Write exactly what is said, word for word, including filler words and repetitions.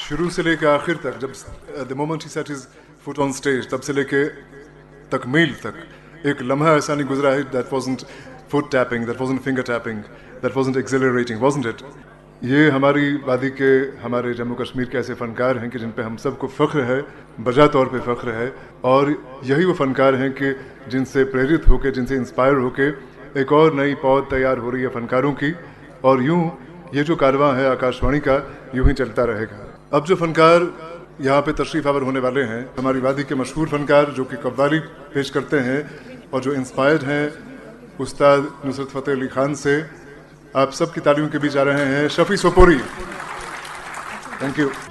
शुरू से लेकर आखिर तक, जब the moment he set his foot on stage, तब से लेके तकमील तक एक लम्हा ऐसा नहीं गुजरा है that wasn't foot tapping, that wasn't finger tapping, that wasn't accelerating, wasn't it? ये हमारी वादी के, हमारे जम्मू कश्मीर के ऐसे फ़नकार हैं कि जिन पे हम सबको फ़ख्र है, बजा तौर पे फ़ख्र है। और यही वो फ़नकार हैं कि जिनसे प्रेरित होकर, जिनसे इंस्पायर होकर एक और नई पौध तैयार हो रही है फ़नकारों की। और यूँ ये जो कारवां है आकाशवाणी का, यूँ ही चलता रहेगा। अब जो फ़नकार यहाँ पे तशरीफ़ आवर होने वाले हैं, हमारी वादी के मशहूर फ़नकार जो कि कव्वाली पेश करते हैं और जो इंस्पायर्ड हैं उस्ताद नुसरत फ़तेह अली ख़ान से, आप सब की तालियों के बीच आ रहे हैं शफ़ी सोपोरी। Thank you.